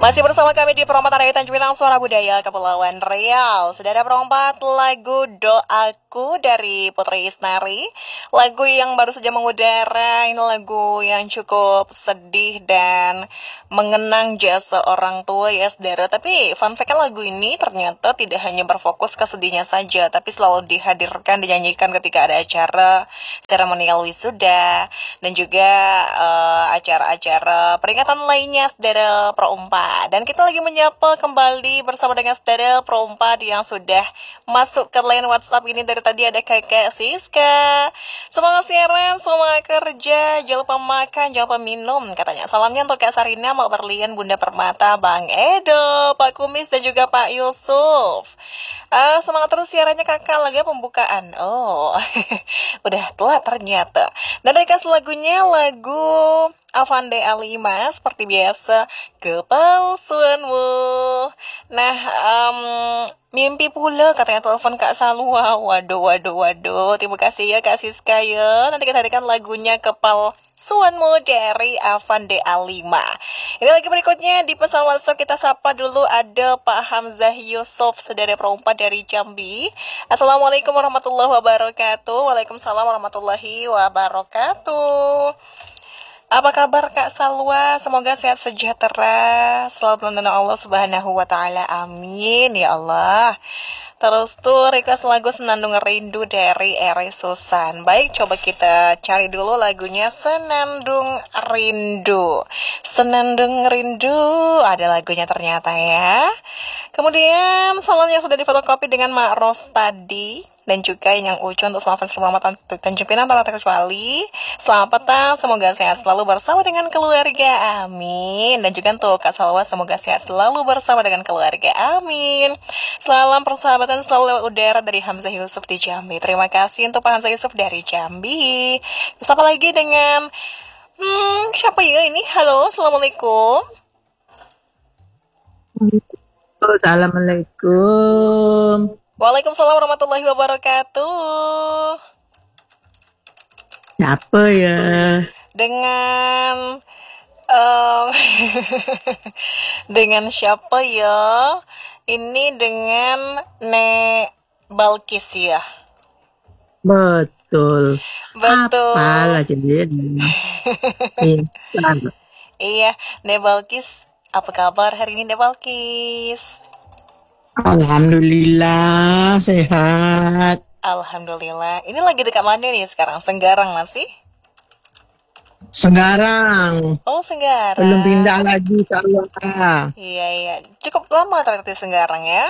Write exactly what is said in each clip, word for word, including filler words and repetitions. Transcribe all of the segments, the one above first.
Masih bersama kami di Perompak Radio Tanjung Pinang, Suara Budaya Kepulauan Riau. Sudah ada perompak lagu Doaku dari Putri Isnari. Lagu yang baru saja mengudara, ini lagu yang cukup sedih dan mengenang jasa orang tua ya saudara. Tapi fun fact lagu ini ternyata tidak hanya berfokus ke sedihnya saja, tapi selalu dihadirkan, dinyanyikan ketika ada acara seremonial wisuda dan juga uh, acara-acara peringatan lainnya saudara perompak. Dan kita lagi menyapa kembali bersama dengan saudara perompak yang sudah masuk ke line WhatsApp ini. Dari tadi ada kakak Siska. Semangat siaran, semangat kerja, jangan lupa makan, jangan lupa minum katanya. Salamnya untuk Kak Sarina, Mak Berlian, Bunda Permata, Bang Edo, Pak Kumis dan juga Pak Yusuf. Uh, semangat terus siarannya kakak, lagi pembukaan. Oh, udah telat ternyata. Dan rekas lagunya lagu Avande Alima seperti biasa, Kepalsuanmu. Nah, um, mimpi pula katanya telepon Kak Salwa. Waduh, waduh, waduh. Terima kasih ya Kak Siska ya. Nanti kita hadirkan lagunya Kepalsuanmu dari Avande Alima. Ini lagi berikutnya di pesan WhatsApp kita sapa dulu ada Pak Hamzah Yusuf, saudara perompak dari Jambi. Assalamualaikum warahmatullahi wabarakatuh. Waalaikumsalam warahmatullahi wabarakatuh. Apa kabar Kak Salwa? Semoga sehat sejahtera, selalu mengenal Allah Subhanahu wa taala. Amin ya Allah. Terus tuh request lagu Senandung Rindu dari Eri Susan. Baik, coba kita cari dulu lagunya Senandung Rindu. Senandung Rindu ada lagunya ternyata ya. Kemudian salam yang sudah difotokopi dengan Mak Ros tadi. Dan juga yang Ucu untuk semua fans Perompak Tanjung Pinang tanpa terkecuali. Selamat petang, semoga sehat selalu bersama dengan keluarga, amin. Dan juga untuk Kak Salwa, semoga sehat selalu bersama dengan keluarga, amin. Salam persahabatan selalu lewat udara dari Hamzah Yusuf di Jambi. Terima kasih untuk Pak Hamzah Yusuf dari Jambi. Siapa lagi dengan Hmm, siapa ya ini? Halo, Assalamualaikum. Assalamualaikum. Waalaikumsalam warahmatullahi wabarakatuh. Siapa ya? Dengan um, dengan siapa ya? Ini dengan Nek Balkis ya. Betul. Betul. Apalah jadi. Iya, Nek Balkis. Apa kabar hari ini Nek Balkis? Alhamdulillah sehat. Alhamdulillah. Ini lagi dekat mana nih sekarang? Senggarang masih? Senggarang. Oh, Senggarang. Belum pindah lagi Salwa. Iya, iya. Cukup lama ternyata di Senggarang ya?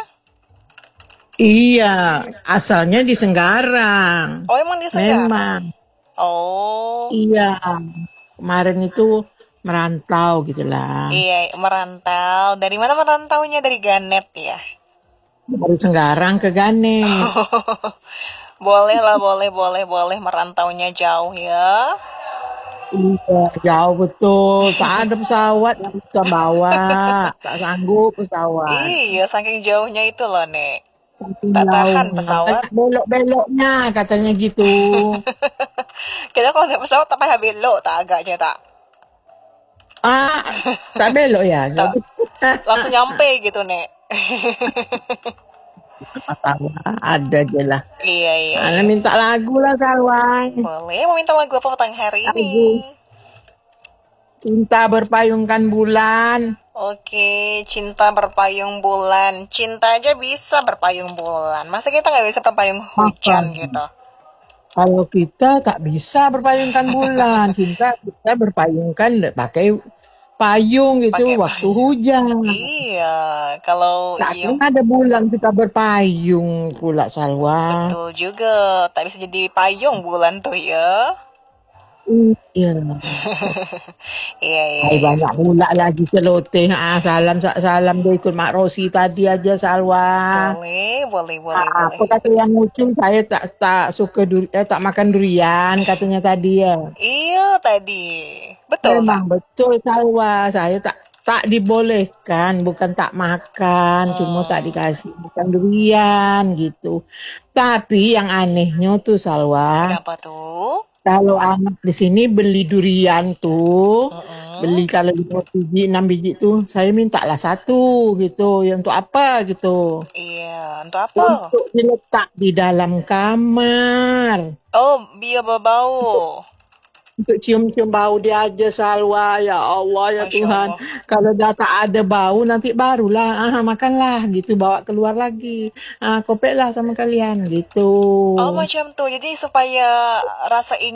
Iya, asalnya di Senggarang. Oh, emang di Senggarang? Memang. Oh. Iya. Kemarin itu merantau gitulah. Iya, merantau. Dari mana merantaunya? Dari Ganet ya? Dari Senggarang ke Ganet. Boleh lah, boleh, boleh, boleh. Merantaunya jauh ya. Iya, jauh betul. Tak ada pesawat yang bisa bawa. Tak sanggup pesawat. Iya, saking jauhnya itu loh, Nek. Tak tahan pesawat. Belok-beloknya katanya gitu. Kira kalau naik pesawat tak payah belok, tak agaknya tak. Ah, tak belok ya? Tak. Langsung nyampe gitu, Nek. Ada aja lah. Iya, iya. Ana minta lagu lah kawan. Boleh, mau minta lagu apa petang hari lagu. ini? Cinta berpayungkan bulan. Oke, cinta berpayung bulan. Cinta aja bisa berpayung bulan. Masa kita nggak bisa berpayung hujan apa? Gitu? Kalau kita tak bisa berpayungkan bulan. Cinta kita berpayungkan pakai payung gitu pake waktu payung. Hujan. Iya, kalau tak iya. ada bulan kita berpayung pula Salwa. Betul juga, tak bisa jadi payung bulan tuh ya. Iya. Iya, iya. Ay, banyak pula lagi celoteh. Ah, salam salam dia ikut Mak Rosi tadi aja Salwa. Boleh, boleh, boleh, ah, boleh. Apa kata yang lucu, saya tak tak suka duri, eh, tak makan durian katanya tadi ya. Iya tadi. Betul. Memang tak? Betul Salwa. Saya tak tak dibolehkan, bukan tak makan, hmm. cuma tak dikasih makan durian gitu. Tapi yang anehnya tuh Salwa. Kenapa tuh? Kalau anak di sini beli durian tuh, Mm-mm. beli kalau lima biji, enam biji tuh, saya mintalah satu gitu. Ya untuk apa gitu? Iya, untuk apa? Untuk diletak di dalam kamar. Oh, biar berbau. Untuk cium-cium bau dia aja salwa. Ya Allah ya Masya Tuhan. Allah. Kalau dah tak ada bau nanti barulah ah makanlah gitu bawa keluar lagi. Ah kopeklah sama kalian gitu. Oh, macam tuh. Jadi supaya rasa